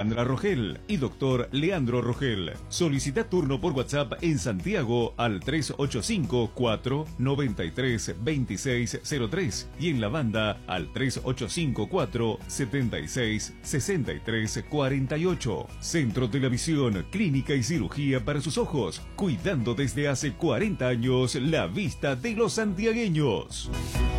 Sandra Rogel y Dr. Leandro Rogel. Solicita turno por WhatsApp en Santiago al 385-493-2603 y en la banda al 385-476-6348. Centro de la Visión, clínica y cirugía para sus ojos, cuidando desde hace 40 años la vista de los santiagueños.